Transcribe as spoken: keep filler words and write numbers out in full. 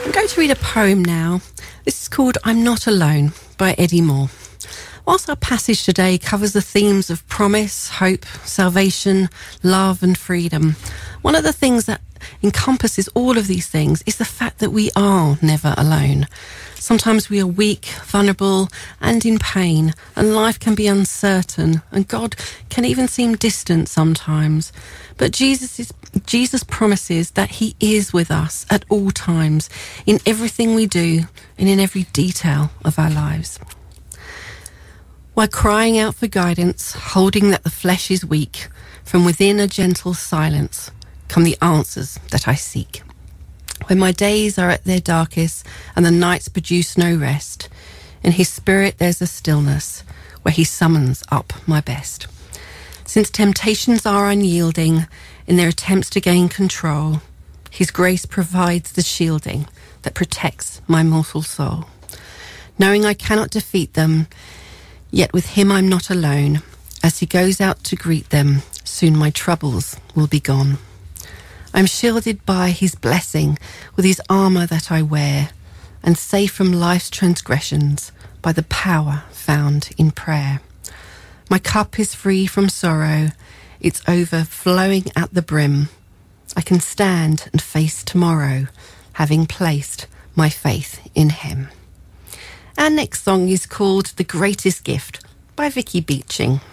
I'm going to read a poem now. This is called I'm Not Alone by Eddie Moore. Whilst our passage today covers the themes of promise, hope, salvation, love and freedom, one of the things that encompasses all of these things is the fact that we are never alone. Sometimes we are weak, vulnerable and in pain, and life can be uncertain, and God can even seem distant sometimes. But Jesus is, Jesus promises that he is with us at all times, in everything we do and in every detail of our lives. While crying out for guidance, holding that the flesh is weak, from within a gentle silence come the answers that I seek. When my days are at their darkest and the nights produce no rest, in his spirit there's a stillness where he summons up my best. Since temptations are unyielding in their attempts to gain control, his grace provides the shielding that protects my mortal soul. Knowing I cannot defeat them, yet with him I'm not alone. As he goes out to greet them, soon my troubles will be gone. I'm shielded by his blessing with his armour that I wear, and safe from life's transgressions by the power found in prayer. My cup is free from sorrow, it's overflowing at the brim. I can stand and face tomorrow, having placed my faith in him. Our next song is called The Greatest Gift by Vicky Beeching.